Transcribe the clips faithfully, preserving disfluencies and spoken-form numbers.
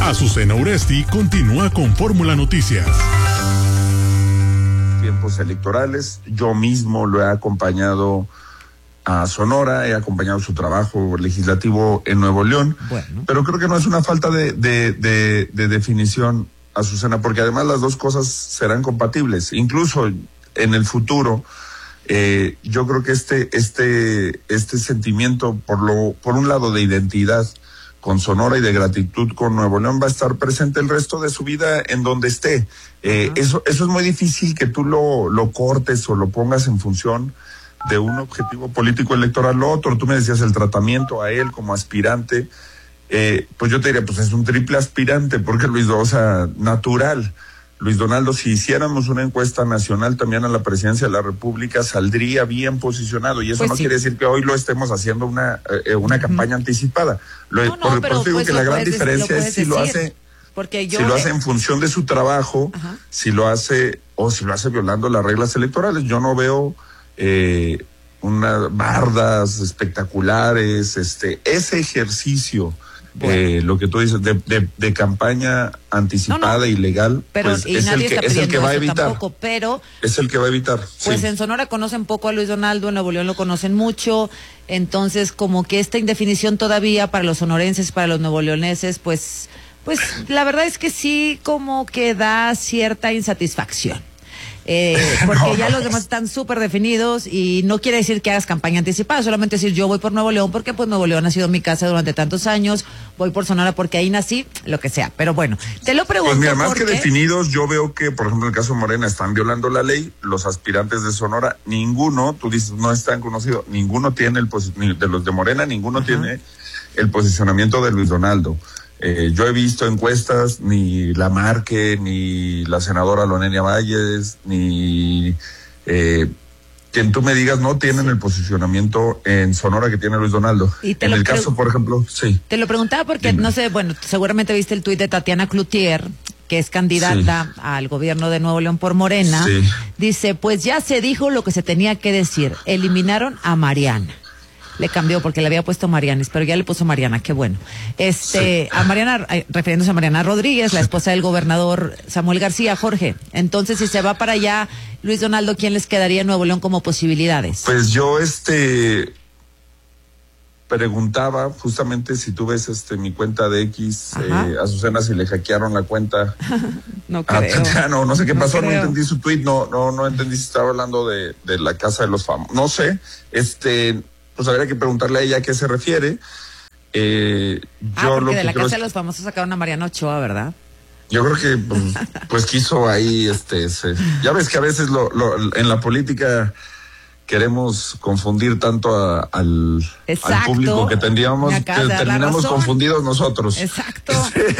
Azucena Uresti continúa con Fórmula Noticias. Tiempos electorales, yo mismo lo he acompañado a Sonora, he acompañado su trabajo legislativo en Nuevo León, bueno. Pero creo que no es una falta de, de, de, de definición, Azucena, porque además las dos cosas serán compatibles, incluso en el futuro. Eh, yo creo que este, este, este sentimiento, por lo, por un lado de identidad con Sonora y de gratitud con Nuevo León, va a estar presente el resto de su vida en donde esté. Eh, eso, eso es muy difícil que tú lo, lo cortes o lo pongas en función de un objetivo político electoral. Lo otro, tú me decías el tratamiento a él como aspirante, eh, pues yo te diría, pues es un triple aspirante, porque Luis, o sea, natural. Luis Donaldo, si hiciéramos una encuesta nacional también a la presidencia de la República, saldría bien posicionado, y eso pues no sí. quiere decir que hoy lo estemos haciendo una eh, una uh-huh. campaña anticipada. Lo, no, no, por, pero por eso digo pues que la gran puedes, diferencia es si decir, lo hace, porque yo, si lo eh, hace en función de su trabajo, uh-huh. si lo hace o si lo hace violando las reglas electorales. Yo no veo eh, unas bardas espectaculares, este, ese ejercicio. Bueno. Eh, lo que tú dices de, de, de campaña anticipada no, no. ilegal, pero, pues y es, nadie el que, está es el que va a evitar. Tampoco, pero es el que va a evitar. Pues sí. En Sonora conocen poco a Luis Donaldo, en Nuevo León lo conocen mucho, entonces como que esta indefinición todavía para los sonorenses, para los nuevoleoneses, pues, pues la verdad es que sí como que da cierta insatisfacción. Eh, porque no. ya los demás están súper definidos y no quiere decir que hagas campaña anticipada, solamente decir yo voy por Nuevo León porque pues Nuevo León ha sido mi casa durante tantos años, voy por Sonora porque ahí nací, lo que sea, pero bueno, te lo pregunto. Pues mira, más porque... que definidos, yo veo que, por ejemplo, en el caso de Morena están violando la ley, los aspirantes de Sonora, ninguno, tú dices, no están conocidos, ninguno tiene el posicionamiento, de los de Morena, ninguno Ajá. tiene el posicionamiento de Luis Donaldo. Eh, yo he visto encuestas, ni la Marque, ni la senadora Lonenia Valles, ni eh, quien tú me digas no tienen sí. el posicionamiento en Sonora que tiene Luis Donaldo. ¿Y te en lo el pre- caso, por ejemplo, sí. Te lo preguntaba porque, Dime. no sé, bueno, seguramente viste el tuit de Tatiana Cloutier, que es candidata sí. al gobierno de Nuevo León por Morena. Sí. Dice, pues ya se dijo lo que se tenía que decir, eliminaron a Mariana. Le cambió porque le había puesto Marianis, pero ya le puso Mariana, qué bueno. Este, sí. a Mariana, refiriéndose a Mariana Rodríguez, la esposa del gobernador Samuel García, Jorge. Entonces, si se va para allá, Luis Donaldo, ¿quién les quedaría en Nuevo León como posibilidades? Pues yo, este, preguntaba, justamente si tú ves este mi cuenta de X, eh, Azucena, si le hackearon la cuenta. No creo. A no, no sé qué no pasó, creo. no entendí su tweet, no, no, no entendí si estaba hablando de, de la casa de los famosos. No sé, este... pues habría que preguntarle a ella a qué se refiere. Eh, ah, yo porque lo de que la creo casa es... de los famosos sacaron a Mariano Ochoa, ¿verdad? Yo creo que pues, pues quiso ahí, este, se... ya ves que a veces lo, lo, en la política queremos confundir tanto a, al, al público que tendríamos, que terminamos confundidos nosotros. Exacto.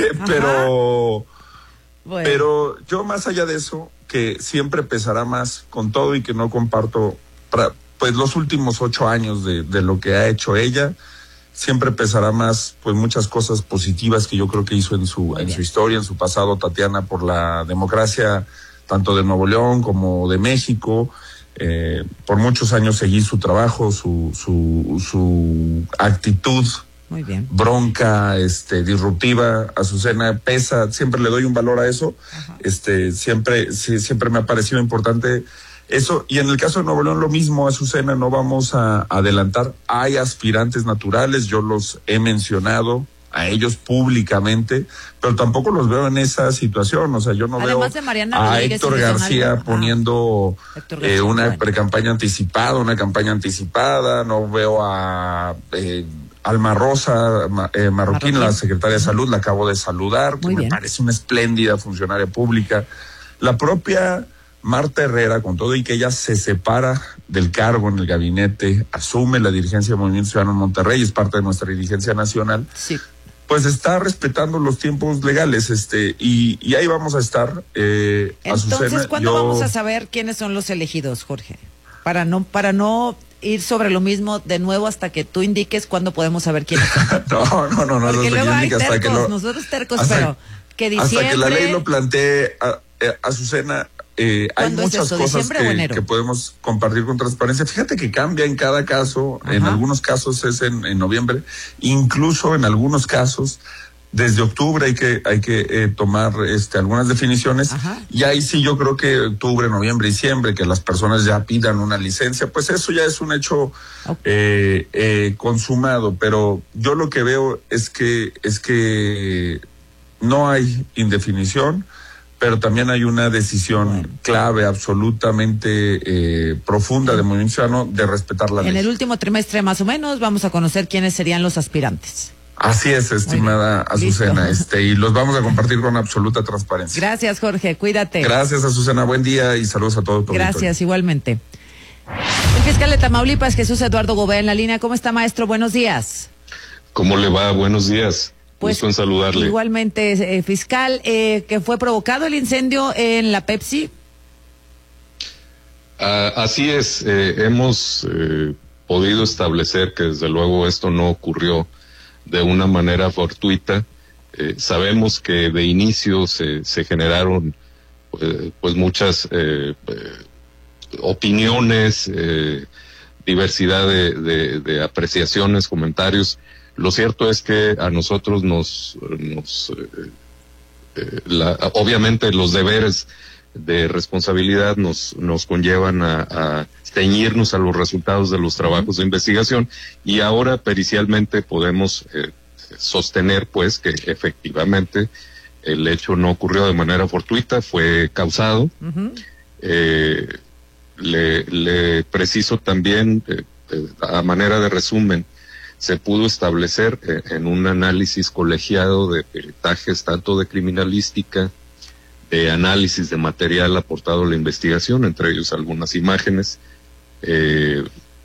pero, bueno. pero yo más allá de eso, que siempre pesará más con todo y que no comparto... Pra, pues los últimos ocho años de, de lo que ha hecho ella, siempre pesará más, pues muchas cosas positivas que yo creo que hizo en su, en su historia, en su pasado, Tatiana, por la democracia, tanto de Nuevo León como de México. Eh, por muchos años seguí su trabajo, su, su, su actitud. Muy bien. Bronca, este, disruptiva. Azucena pesa, siempre le doy un valor a eso. Ajá. Este, siempre, sí, siempre me ha parecido importante eso. Y en el caso de Nuevo León lo mismo, Azucena, no vamos a adelantar. Hay aspirantes naturales, yo los he mencionado a ellos públicamente, pero tampoco los veo en esa situación. O sea, yo no Además veo de Mariana a Rodríguez Héctor García ah, poniendo Héctor García, eh, una bueno. precampaña anticipada, una campaña anticipada. No veo a eh, Alma Rosa eh, Marroquín, Marroquín, la secretaria de Salud, la acabo de saludar, Muy que bien. me parece una espléndida funcionaria pública. La propia Marta Herrera, con todo y que ella se separa del cargo en el gabinete, asume la dirigencia del Movimiento Ciudadano en Monterrey, es parte de nuestra dirigencia nacional, sí. pues está respetando los tiempos legales, este, y, y ahí vamos a estar. Eh, Entonces, Azucena, ¿cuándo yo... vamos a saber quiénes son los elegidos, Jorge? Para no, para no ir sobre lo mismo de nuevo hasta que tú indiques cuándo podemos saber quiénes son. no, no, no, no. Porque no luego hay tercos, hasta que lo, nosotros tercos, hasta, pero que diciembre... Hasta que la ley lo plantee, a, a Azucena, eh, hay muchas es cosas que, que podemos compartir con transparencia. Fíjate que cambia en cada caso, Ajá. en algunos casos es en, en noviembre, incluso en algunos casos desde octubre hay que hay que eh, tomar este algunas definiciones. Ajá. Y ahí sí yo creo que octubre, noviembre, diciembre, que las personas ya pidan una licencia, pues eso ya es un hecho okay. eh, eh, consumado. Pero yo lo que veo es que es que no hay indefinición, pero también hay una decisión bueno. clave, absolutamente eh, profunda de Movimiento Ciudadano de respetar la ley. En el último trimestre más o menos vamos a conocer quiénes serían los aspirantes. Así es, estimada Azucena, este, y los vamos a compartir con absoluta transparencia. Gracias, Jorge, cuídate. Gracias, Azucena, buen día y saludos a todos. Gracias, auditorio. Igualmente. El fiscal de Tamaulipas, Jesús Eduardo Gobea, en la línea. ¿Cómo está, maestro? Buenos días. ¿Cómo le va? Buenos días. Pues, gusto en saludarle. Igualmente, eh, fiscal, eh, que fue provocado el incendio en la Pepsi. Ah, así es, eh, hemos eh, podido establecer que desde luego esto no ocurrió de una manera fortuita. Eh, sabemos que de inicio se, se generaron eh, pues muchas eh, eh, opiniones, eh, diversidad de, de, de apreciaciones, comentarios. Lo cierto es que a nosotros nos, nos eh, eh, la, obviamente los deberes de responsabilidad nos, nos conllevan a, a ceñirnos a los resultados de los trabajos de investigación, y ahora pericialmente podemos eh, sostener pues que efectivamente el hecho no ocurrió de manera fortuita, fue causado. Uh-huh. eh, le, le preciso también, eh, eh, a manera de resumen, se pudo establecer eh, en un análisis colegiado de peritajes tanto de criminalística, de análisis de material aportado a la investigación, entre ellos algunas imágenes, eh,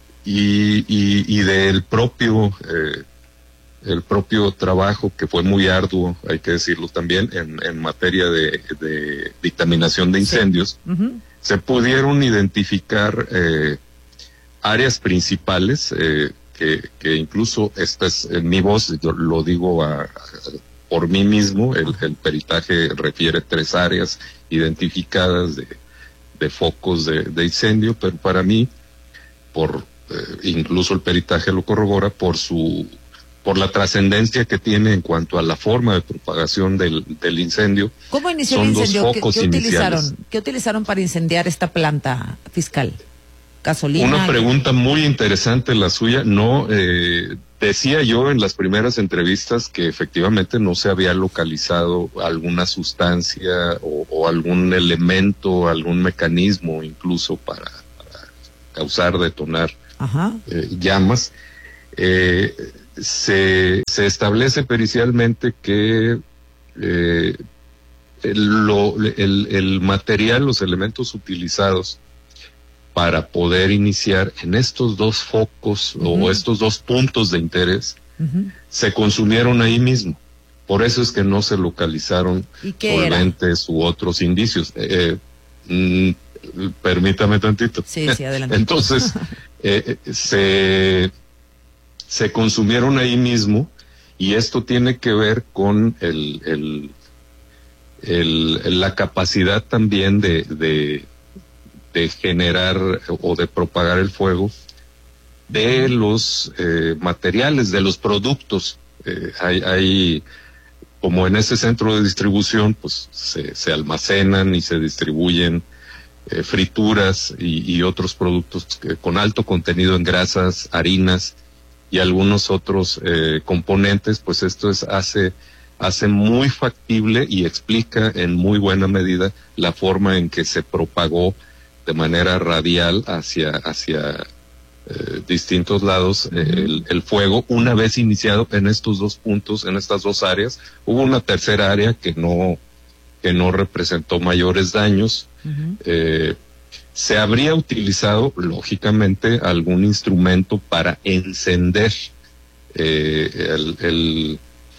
y, y, y del propio eh, el propio trabajo, que fue muy arduo, hay que decirlo también, en, en materia de, de dictaminación de incendios. Sí. Uh-huh. Se pudieron identificar eh, áreas principales, eh, que, que incluso esta es en mi voz, yo lo digo a, a por mí mismo, el, el peritaje refiere tres áreas identificadas de, de focos de, de incendio, pero para mí, por eh, incluso el peritaje lo corrobora por su, por la trascendencia que tiene en cuanto a la forma de propagación del, del incendio. ¿Cómo inició el incendio? ¿Qué, ¿qué utilizaron? ¿Qué utilizaron para incendiar esta planta, fiscal? ¿Gasolina? Una pregunta muy interesante la suya. No, eh, decía yo en las primeras entrevistas que efectivamente no se había localizado alguna sustancia o, o algún elemento, algún mecanismo incluso para, para causar, detonar eh, llamas. Eh, se, se establece pericialmente que eh, el, lo, el, el material, los elementos utilizados para poder iniciar en estos dos focos uh-huh. o estos dos puntos de interés, uh-huh. se consumieron ahí mismo. Por eso es que no se localizaron solventes u otros indicios. Eh, mm, permítame tantito. Sí, sí, adelante. Entonces, eh, se, se consumieron ahí mismo, y esto tiene que ver con el, el, el, la capacidad también de... de de generar o de propagar el fuego de los eh, materiales, de los productos. Eh, hay, hay, como en ese centro de distribución, pues se, se almacenan y se distribuyen eh, frituras y, y otros productos que, con alto contenido en grasas, harinas y algunos otros eh, componentes. Pues esto es, hace, hace muy factible y explica en muy buena medida la forma en que se propagó de manera radial hacia hacia eh, distintos lados eh, el, el fuego una vez iniciado en estos dos puntos, en estas dos áreas. Hubo una tercera área que no que no representó mayores daños. Uh-huh. Eh, se habría utilizado lógicamente algún instrumento para encender eh, el, el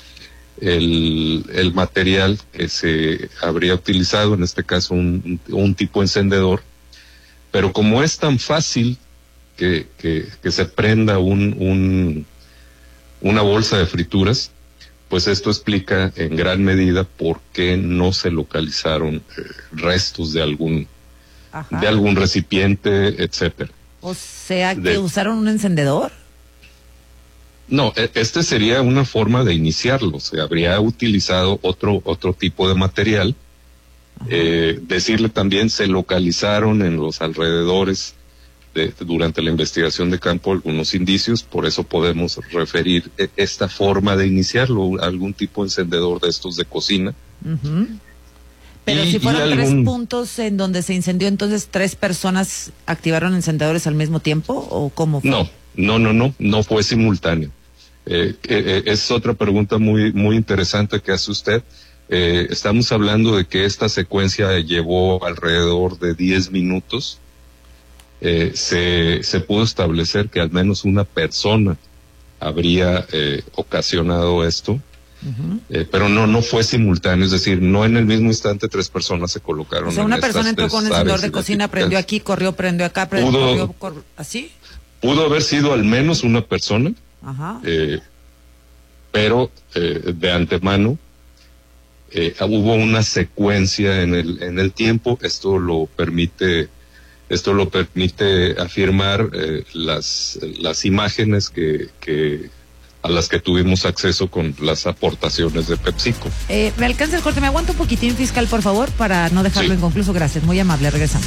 el el material que se habría utilizado, en este caso un, un tipo encendedor. Pero como es tan fácil que, que, que se prenda un, un, una bolsa de frituras, pues esto explica en gran medida por qué no se localizaron eh, restos de algún, Ajá. de algún recipiente, etcétera. O sea, que de, usaron un encendedor. No, este sería una forma de iniciarlo. Se habría utilizado otro otro tipo de material. Eh, decirle también, se localizaron en los alrededores de, durante la investigación de campo algunos indicios, por eso podemos referir esta forma de iniciarlo, algún tipo de encendedor de estos de cocina. Uh-huh. Pero y, si fueron algún... tres puntos en donde se incendió, entonces tres personas activaron encendedores al mismo tiempo, ¿o cómo fue? No, no, no, no, no fue simultáneo. Eh, eh, es otra pregunta muy, muy interesante que hace usted. Eh, estamos hablando de que esta secuencia llevó alrededor de diez minutos. Eh, se, se pudo establecer que al menos una persona habría eh, ocasionado esto, uh-huh. eh, pero no no fue simultáneo, es decir, no en el mismo instante tres personas se colocaron. O sea, una persona entró con un encendedor de cocina, prendió aquí, corrió, prendió acá, prendió, pudo, corrió, corrió, ¿así? Pudo haber sido al menos una persona, uh-huh. eh, pero eh, de antemano Eh, hubo una secuencia en el en el tiempo. Esto lo permite esto lo permite afirmar eh, las las imágenes que que a las que tuvimos acceso con las aportaciones de PepsiCo. Eh, me alcanza el corte, me aguanta un poquitín, fiscal, por favor, para no dejarlo sí. inconcluso. Gracias, muy amable, regresamos.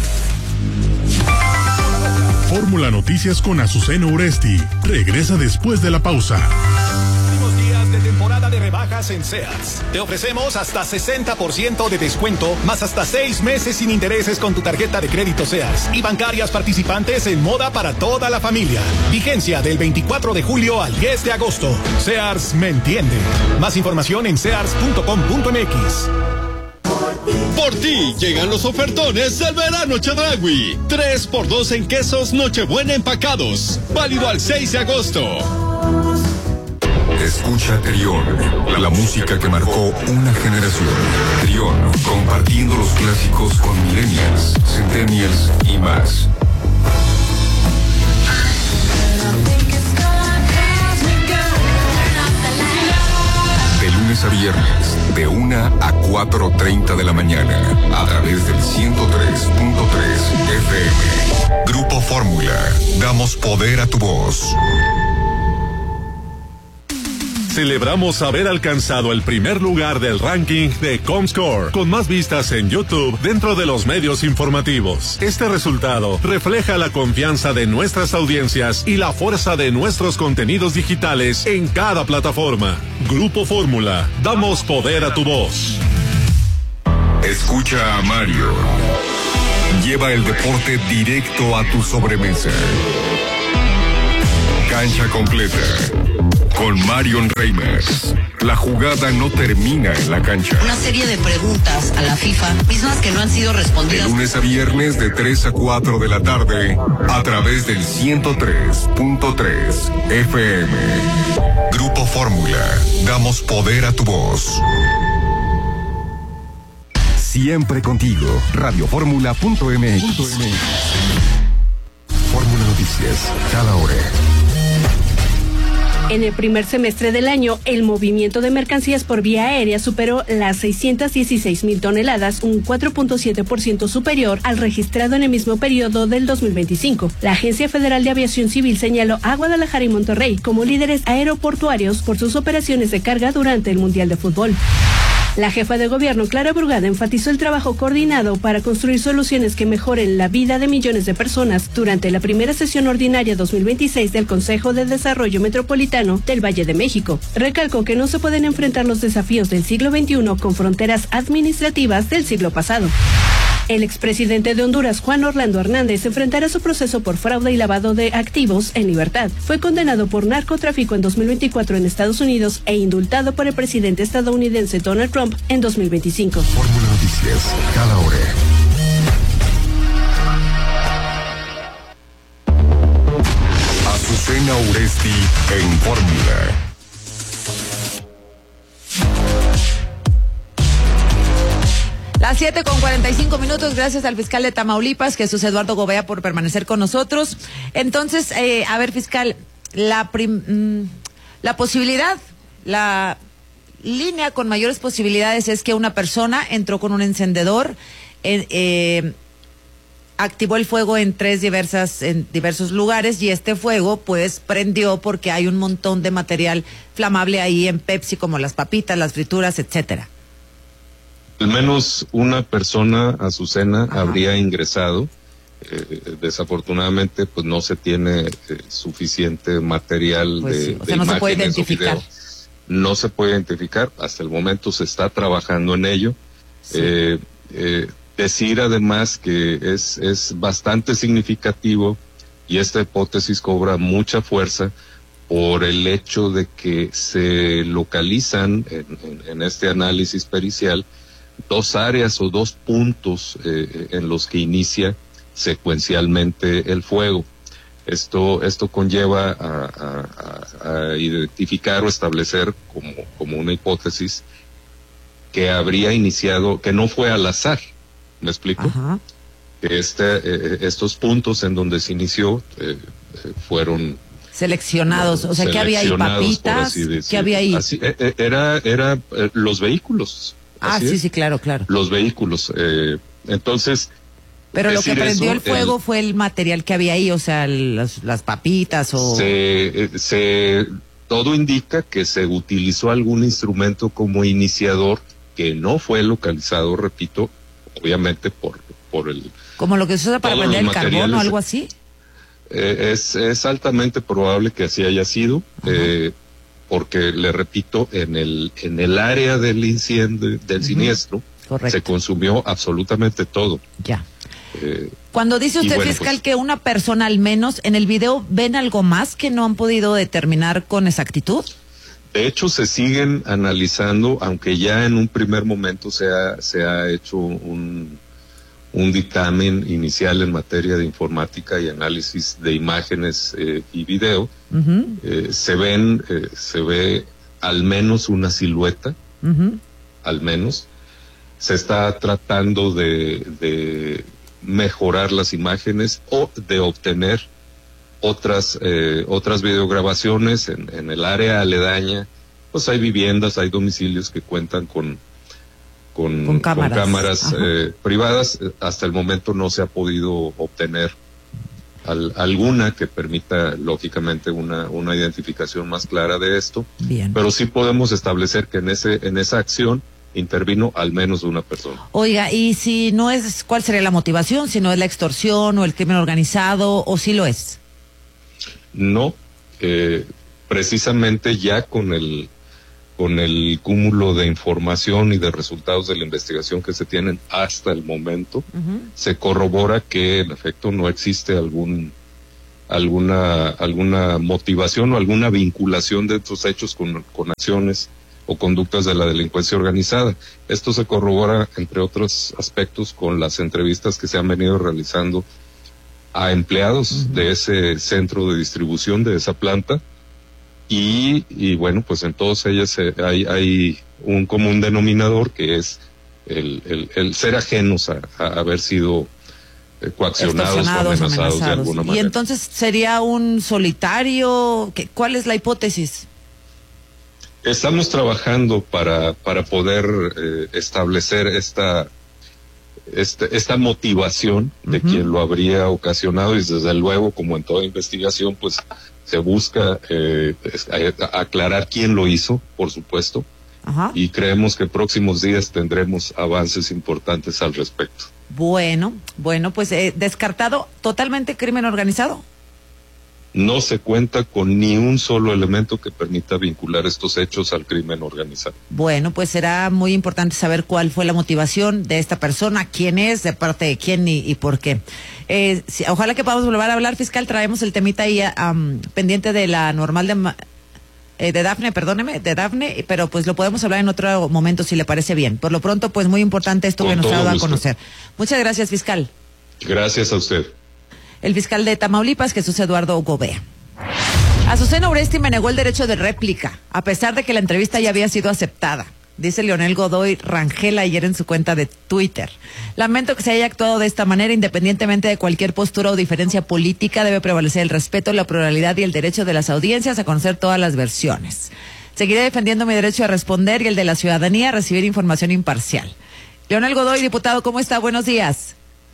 Fórmula Noticias con Azucena Uresti regresa después de la pausa. Temporada de rebajas en Sears. Te ofrecemos hasta sesenta por ciento de descuento, más hasta seis meses sin intereses con tu tarjeta de crédito Sears y bancarias participantes en moda para toda la familia. Vigencia del veinticuatro de julio al diez de agosto. Sears me entiende. Más información en sears punto com punto m x. Por ti llegan los ofertones del verano Chedraui. tres por dos en quesos Nochebuena empacados. Válido al seis de agosto. Escucha Trión, la música que marcó una generación. Trión, compartiendo los clásicos con millennials, centennials y más. De lunes a viernes, de una a cuatro treinta de la mañana, a través del ciento tres punto tres F M. Grupo Fórmula, damos poder a tu voz. Celebramos haber alcanzado el primer lugar del ranking de Comscore, con más vistas en YouTube dentro de los medios informativos. Este resultado refleja la confianza de nuestras audiencias y la fuerza de nuestros contenidos digitales en cada plataforma. Grupo Fórmula, damos poder a tu voz. Escucha a Mario. Lleva el deporte directo a tu sobremesa. Cancha completa. Con Marion Reimers. La jugada no termina en la cancha. Una serie de preguntas a la FIFA, mismas que no han sido respondidas. De lunes a viernes de tres a cuatro de la tarde, a través del ciento tres punto tres F M. Grupo Fórmula, damos poder a tu voz. Siempre contigo, radio fórmula punto m x. Fórmula Noticias, cada hora. En el primer semestre del año, el movimiento de mercancías por vía aérea superó las seiscientas dieciséis mil toneladas, un cuatro punto siete por ciento superior al registrado en el mismo periodo del dos mil veinticinco. La Agencia Federal de Aviación Civil señaló a Guadalajara y Monterrey como líderes aeroportuarios por sus operaciones de carga durante el Mundial de Fútbol. La jefa de gobierno, Clara Brugada, enfatizó el trabajo coordinado para construir soluciones que mejoren la vida de millones de personas durante la primera sesión ordinaria dos mil veintiséis del Consejo de Desarrollo Metropolitano del Valle de México. Recalcó que no se pueden enfrentar los desafíos del siglo veintiuno con fronteras administrativas del siglo pasado. El expresidente de Honduras, Juan Orlando Hernández, enfrentará su proceso por fraude y lavado de activos en libertad. Fue condenado por narcotráfico en dos mil veinticuatro en Estados Unidos e indultado por el presidente estadounidense Donald Trump en dos mil veinticinco. Fórmula Noticias, cada hora. Azucena Uresti en Fórmula. Las siete con cuarenta y cinco minutos, gracias al fiscal de Tamaulipas, Jesús Eduardo Gobea, por permanecer con nosotros. Entonces, eh, a ver, fiscal, la, prim, la posibilidad, la línea con mayores posibilidades es que una persona entró con un encendedor, eh, eh, activó el fuego en tres diversas, en diversos lugares, y este fuego pues prendió porque hay un montón de material flamable ahí en Pepsi, como las papitas, las frituras, etcétera. Al menos una persona, Azucena, Ajá. habría ingresado. Eh, desafortunadamente, pues no se tiene eh, suficiente material pues de, sí. o de sea, no se puede identificar. No se puede identificar. Hasta el momento se está trabajando en ello. Sí. Eh, eh, decir además que es, es bastante significativo, y esta hipótesis cobra mucha fuerza por el hecho de que se localizan en, en, en este análisis pericial dos áreas o dos puntos eh, en los que inicia secuencialmente el fuego. Esto, esto conlleva a, a, a identificar o establecer como, como una hipótesis que habría iniciado, que no fue al azar, ¿me explico? Ajá. Que este, eh, estos puntos en donde se inició eh, eh, fueron seleccionados, o sea, ¿qué había ahí? Papitas, ¿qué había ahí? Así, eh, era, era eh, los vehículos. Ah, sí, es. sí, claro, claro. Los vehículos, eh, entonces. Pero lo que prendió eso, el fuego el, fue el material que había ahí, o sea, las, las papitas o. Se, se, todo indica que se utilizó algún instrumento como iniciador que no fue localizado, repito, obviamente por, por el. Como lo que se usa para prender el carbón o algo así. Eh, es, es altamente probable que así haya sido, eh, porque le repito, en el, en el área del incendio, del uh-huh. siniestro, Correcto. se consumió absolutamente todo. Ya. Eh, Cuando dice usted, bueno, fiscal, pues, que una persona al menos, en el video, ¿ven algo más que no han podido determinar con exactitud? De hecho, se siguen analizando, aunque ya en un primer momento se ha, se ha hecho un, un dictamen inicial en materia de informática y análisis de imágenes eh, y video. Uh-huh. Eh, se ven, eh, se ve al menos una silueta, uh-huh. al menos. Se está tratando de, de mejorar las imágenes o de obtener otras eh, otras videograbaciones en, en el área aledaña. Pues hay viviendas, hay domicilios que cuentan con con, con cámaras, con cámaras eh, privadas. Hasta el momento no se ha podido obtener al, alguna que permita lógicamente una una identificación más clara de esto. Bien. Pero sí podemos establecer que en ese en esa acción intervino al menos una persona. Oiga, y si no es, ¿cuál sería la motivación? Si no es la extorsión o el crimen organizado, o si lo es. No, eh, precisamente ya con el con el cúmulo de información y de resultados de la investigación que se tienen hasta el momento, uh-huh. se corrobora que en efecto no existe algún alguna alguna motivación o alguna vinculación de estos hechos con, con acciones o conductas de la delincuencia organizada. Esto se corrobora, entre otros aspectos, con las entrevistas que se han venido realizando a empleados uh-huh. de ese centro de distribución, de esa planta, y, y bueno, pues en todas ellas eh, hay, hay un común denominador, que es el, el, el ser ajenos a, a haber sido eh, coaccionados o amenazados, amenazados de alguna manera. Y entonces, ¿sería un solitario? ¿Qué, ¿Cuál es la hipótesis? Estamos trabajando para para poder eh, establecer esta, este, esta motivación de uh-huh. quien lo habría ocasionado, y desde luego, como en toda investigación, pues se busca eh, aclarar quién lo hizo, por supuesto, uh-huh. y creemos que próximos días tendremos avances importantes al respecto. Bueno, bueno, pues eh, descartado totalmente crimen organizado. No se cuenta con ni un solo elemento que permita vincular estos hechos al crimen organizado. Bueno, pues será muy importante saber cuál fue la motivación de esta persona, quién es, de parte de quién y, y por qué. Eh, si, ojalá que podamos volver a hablar, fiscal. Traemos el temita ahí um, pendiente de la normal de, eh, de Dafne, perdóneme, de Dafne, pero pues lo podemos hablar en otro momento si le parece bien. Por lo pronto, pues muy importante esto que nos ha dado a conocer. Muchas gracias, fiscal. Gracias a usted. El fiscal de Tamaulipas, Jesús Eduardo Gobea. Azucena Uresti me negó el derecho de réplica, a pesar de que la entrevista ya había sido aceptada, dice Leonel Godoy Rangel ayer en su cuenta de Twitter. Lamento que se haya actuado de esta manera, independientemente de cualquier postura o diferencia política, debe prevalecer el respeto, la pluralidad y el derecho de las audiencias a conocer todas las versiones. Seguiré defendiendo mi derecho a responder y el de la ciudadanía a recibir información imparcial. Leonel Godoy, diputado, ¿cómo está? Buenos días.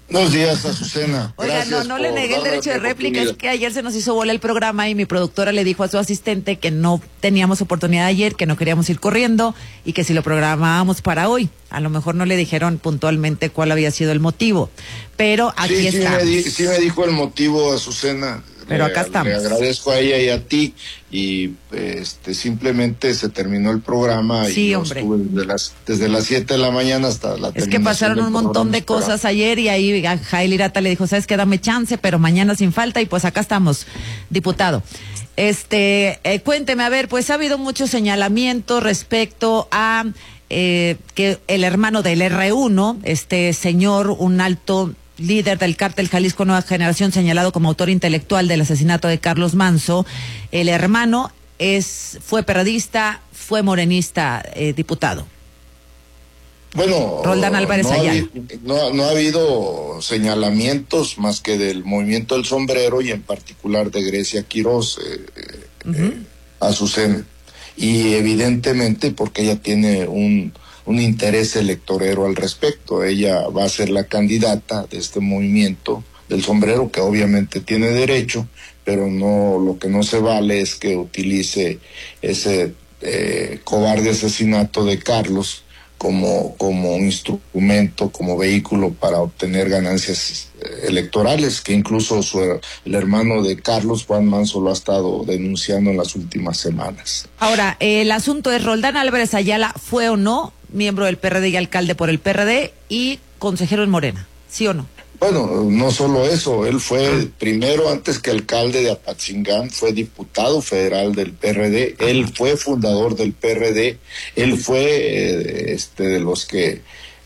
Buenos días, Azucena. Oiga, no, no le negué el derecho de réplica, es que ayer se nos hizo bola el programa y mi productora le dijo a su asistente que no teníamos oportunidad ayer, que no queríamos ir corriendo y que si lo programábamos para hoy. A lo mejor no le dijeron puntualmente cuál había sido el motivo, pero aquí sí, está. Sí, me sí me dijo el motivo, Azucena. Pero le, acá estamos. Le agradezco a ella y a ti y este simplemente se terminó el programa sí, y hombre. estuve desde las desde las siete de la mañana hasta la Es que pasaron un montón de cosas ayer y ahí a Jail Irata le dijo, sabes qué, dame chance, pero mañana sin falta y pues acá estamos, diputado. Este, eh, cuénteme, a ver, pues ha habido muchos señalamientos respecto a eh, que el hermano del erre uno, este señor, un alto líder del cártel Jalisco Nueva Generación, señalado como autor intelectual del asesinato de Carlos Manzo, el hermano es fue perredista, fue morenista, eh, diputado. Bueno, Roldán Álvarez no, Ayala. ha, no, no ha habido señalamientos más que del movimiento del sombrero y en particular de Grecia Quiroz, eh, uh-huh. eh, Azucena. Y evidentemente porque ella tiene un, un interés electorero al respecto. Ella va a ser la candidata de este movimiento del sombrero, que obviamente tiene derecho, pero no, lo que no se vale es que utilice ese eh, cobarde asesinato de Carlos como como instrumento, como vehículo para obtener ganancias electorales, que incluso su, el hermano de Carlos, Juan Manzo, lo ha estado denunciando en las últimas semanas. Ahora, eh, el asunto es, Roldán Álvarez Ayala fue o no miembro del P R D y alcalde por el P R D y consejero en Morena, ¿sí o no? Bueno, no solo eso, él fue primero, antes que alcalde de Apatzingán, fue diputado federal del P R D, él fue fundador del P R D, él fue eh, este de los que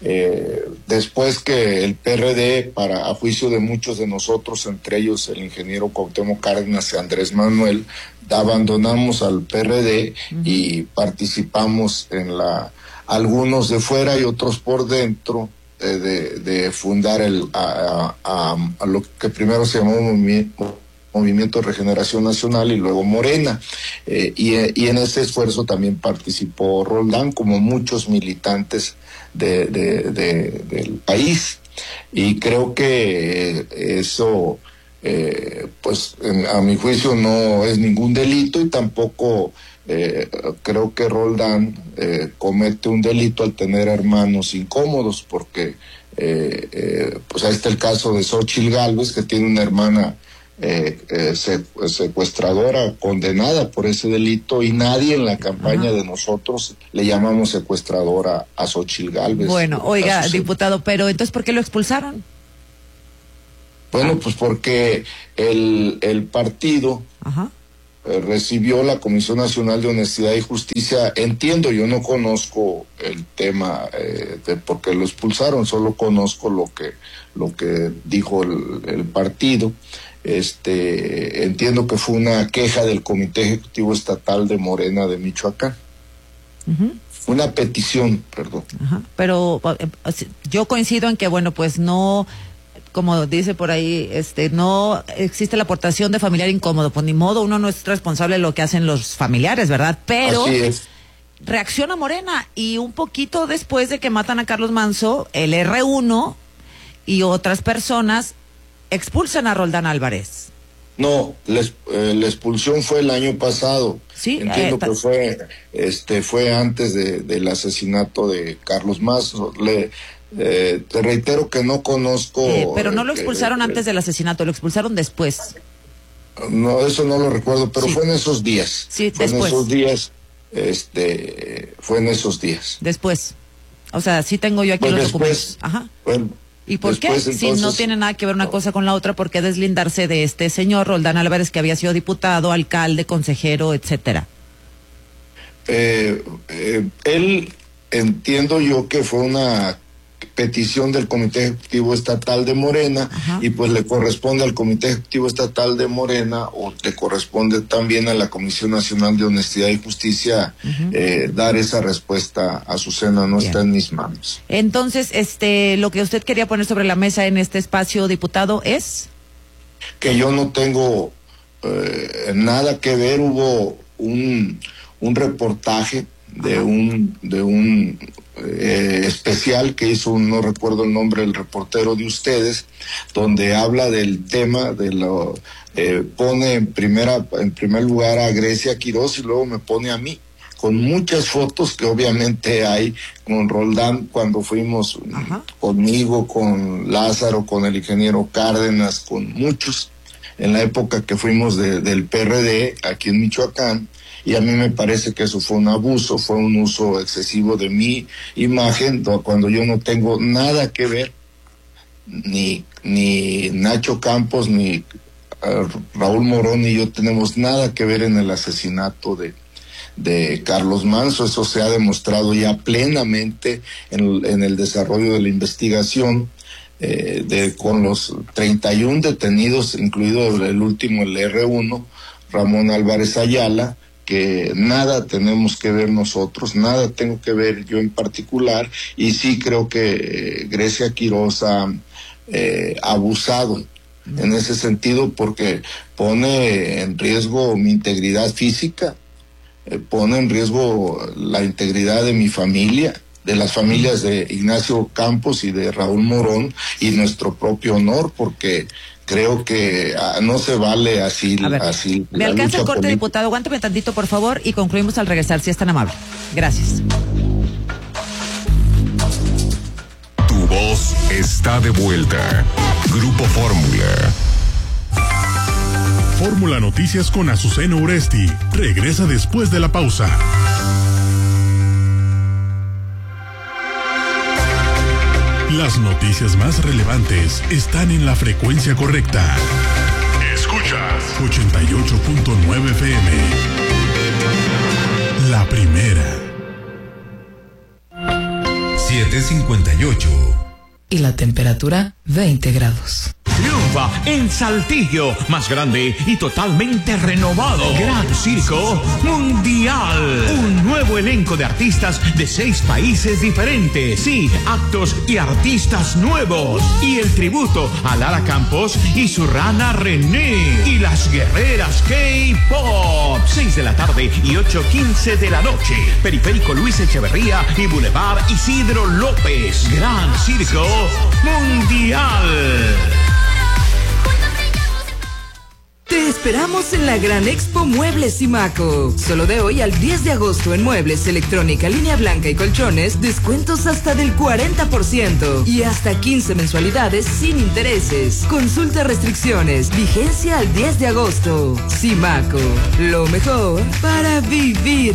eh, después que el P R D, para a juicio de muchos de nosotros, entre ellos el ingeniero Cuauhtémoc Cárdenas y Andrés Manuel, abandonamos al P R D uh-huh. y participamos en la, algunos de fuera y otros por dentro, De, de fundar el a, a, a lo que primero se llamó Movimiento, Movimiento de Regeneración Nacional y luego Morena, eh, y, y en ese esfuerzo también participó Roldán, como muchos militantes de, de, de, del país, y creo que eso eh, pues en, a mi juicio no es ningún delito y tampoco Eh, creo que Roldán eh, comete un delito al tener hermanos incómodos, porque eh, eh, pues ahí está el caso de Xóchitl Gálvez, que tiene una hermana eh, eh, secuestradora condenada por ese delito, y nadie en la campaña uh-huh. de nosotros le llamamos secuestradora a Xóchitl Gálvez. Bueno, oiga, diputado, pero entonces ¿por qué lo expulsaron? Bueno, pues porque el, el partido uh-huh. recibió la Comisión Nacional de Honestidad y Justicia. Entiendo, yo no conozco el tema eh, de por qué lo expulsaron, solo conozco lo que lo que dijo el, el partido. Este, entiendo que fue una queja del Comité Ejecutivo Estatal de Morena de Michoacán. Uh-huh. Una petición, perdón. Uh-huh. Pero yo coincido en que, bueno, pues no, como dice por ahí, este, no existe la aportación de familiar incómodo, pues ni modo, uno no es responsable de lo que hacen los familiares, ¿verdad? Pero así es. Reacciona Morena, y un poquito después de que matan a Carlos Manzo, el erre uno y otras personas expulsan a Roldán Álvarez. No, la, eh, la expulsión fue el año pasado. Sí, entiendo eh, que fue, este, fue antes de, del asesinato de Carlos Manzo. Le Eh, te reitero que no conozco... Eh, pero no lo expulsaron eh, antes del asesinato, lo expulsaron después. No, eso no lo recuerdo, pero sí. Fue en esos días. Sí, fue después. en esos días, este, fue en esos días. Después. O sea, sí tengo yo aquí pues los después, documentos. Ajá. Bueno, ¿y por después, qué? entonces, si no tiene nada que ver una no. cosa con la otra, ¿por qué deslindarse de este señor Roldán Álvarez, que había sido diputado, alcalde, consejero, etcétera? Eh, eh, él, entiendo yo que fue una petición del Comité Ejecutivo Estatal de Morena. Ajá. Y pues le corresponde al Comité Ejecutivo Estatal de Morena, o le corresponde también a la Comisión Nacional de Honestidad y Justicia, uh-huh. eh, dar esa respuesta. A Azucena, no Bien. Está en mis manos. Entonces, este, lo que usted quería poner sobre la mesa en este espacio, diputado, es que yo no tengo eh, nada que ver. Hubo un un reportaje de Ajá. un de un eh, especial que hizo, un, no recuerdo el nombre del reportero de ustedes, donde habla del tema de lo, eh, pone en primera, en primer lugar a Grecia Quiroz y luego me pone a mí, con muchas fotos que obviamente hay con Roldán cuando fuimos. Ajá. Conmigo, con Lázaro, con el ingeniero Cárdenas, con muchos, en la época que fuimos de, del P R D aquí en Michoacán, y a mí me parece que eso fue un abuso, fue un uso excesivo de mi imagen, cuando yo no tengo nada que ver, ni, ni Nacho Campos, ni uh, Raúl Morón y yo tenemos nada que ver en el asesinato de de Carlos Manso. Eso se ha demostrado ya plenamente en, en el desarrollo de la investigación, eh, de, con los treinta y uno detenidos, incluido el, el último, el R uno, Ramón Álvarez Ayala, que nada tenemos que ver nosotros, nada tengo que ver yo en particular, y sí creo que eh, Grecia Quiroz ha eh, abusado en ese sentido, porque pone en riesgo mi integridad física, Eh, pone en riesgo la integridad de mi familia, de las familias de Ignacio Campos y de Raúl Morón, y nuestro propio honor, porque creo que ah, no se vale así. A ver, así me alcanza el corte, política. Diputado, aguántame tantito, por favor, y concluimos al regresar, si es tan amable. Gracias. Tu voz está de vuelta. Grupo Fórmula. Fórmula Noticias con Azucena Uresti regresa después de la pausa. Las noticias más relevantes están en la frecuencia correcta. Escuchas ochenta y ocho punto nueve F M. La primera. siete cincuenta y ocho. Y la temperatura veinte grados. Triunfa en Saltillo, más grande y totalmente renovado. Gran Circo Mundial. Un nuevo elenco de artistas de seis países diferentes. Sí, actos y artistas nuevos. Y el tributo a Lara Campos y su rana René. Y las guerreras K-Pop. seis de la tarde y ocho quince de la noche. Periférico Luis Echeverría y Boulevard Isidro López. Gran Circo Mundial. Te esperamos en la Gran Expo Muebles Simaco. Solo de hoy al diez de agosto en muebles, electrónica, línea blanca y colchones, descuentos hasta del cuarenta por ciento y hasta quince mensualidades sin intereses. Consulta restricciones, vigencia al diez de agosto. Simaco, lo mejor para vivir.